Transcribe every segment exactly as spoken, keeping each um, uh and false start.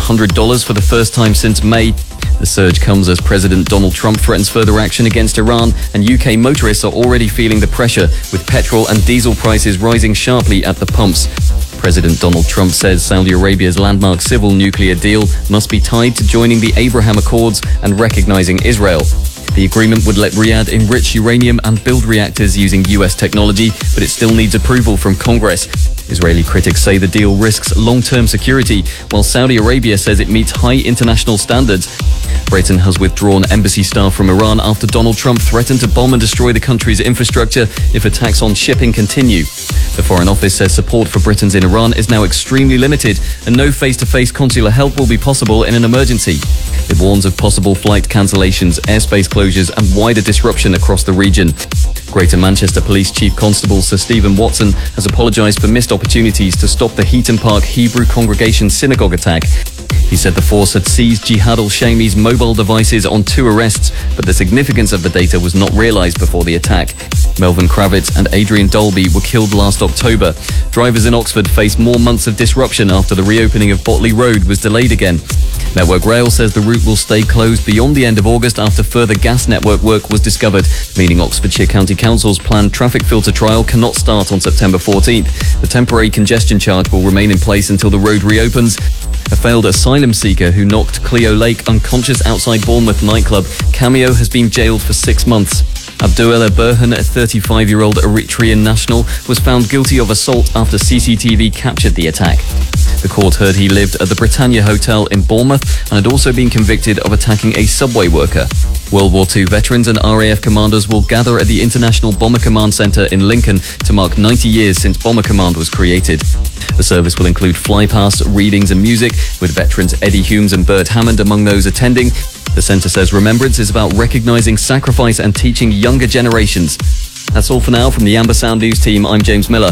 hundred dollars for the first time since May. The surge comes as President Donald Trump threatens further action against Iran, and U K motorists are already feeling the pressure, with petrol and diesel prices rising sharply at the pumps. President Donald Trump says Saudi Arabia's landmark civil nuclear deal must be tied to joining the Abraham Accords and recognizing Israel. The agreement would let Riyadh enrich uranium and build reactors using U S technology, but it still needs approval from Congress. Israeli critics say the deal risks long-term security, while Saudi Arabia says it meets high international standards. Britain has withdrawn embassy staff from Iran after Donald Trump threatened to bomb and destroy the country's infrastructure if attacks on shipping continue. The Foreign Office says support for Britons in Iran is now extremely limited, and no face-to-face consular help will be possible in an emergency. It warns of possible flight cancellations, airspace closures, and wider disruption across the region. Greater Manchester Police Chief Constable Sir Stephen Watson has apologised for missed opportunities to stop the Heaton Park Hebrew Congregation synagogue attack. He said the force had seized Jihad al-Shami's mobile devices on two arrests, but the significance of the data was not realised before the attack. Melvin Kravitz and Adrian Dolby were killed last October. Drivers in Oxford face more months of disruption after the reopening of Botley Road was delayed again. Network Rail says the route will stay closed beyond the end of August after further gas network work was discovered, meaning Oxfordshire County Council's planned traffic filter trial cannot start on September fourteenth. The temporary congestion charge will remain in place until the road reopens. A failed asylum seeker who knocked Cleo Lake unconscious outside Bournemouth nightclub, Cameo, has been jailed for six months. Abdullah Burhan, a thirty-five-year-old Eritrean national, was found guilty of assault after C C T V captured the attack. The court heard he lived at the Britannia Hotel in Bournemouth and had also been convicted of attacking a subway worker. World War Two veterans and R A F commanders will gather at the International Bomber Command Centre in Lincoln to mark ninety years since Bomber Command was created. The service will include flypast, readings and music, with veterans Eddie Humes and Bert Hammond among those attending. The centre says remembrance is about recognising sacrifice and teaching younger generations. That's all for now from the Amber Sound News team. I'm James Miller.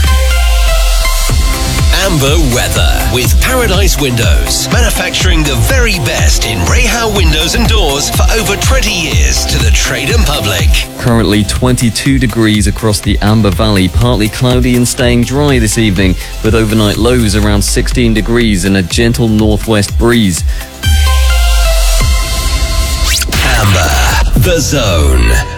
Amber weather with Paradise Windows, manufacturing the very best in Rahal windows and doors for over twenty years to the trade and public. Currently twenty-two degrees across the Amber Valley, partly cloudy and staying dry this evening, with overnight lows around sixteen degrees and a gentle northwest breeze. Amber, The Zone.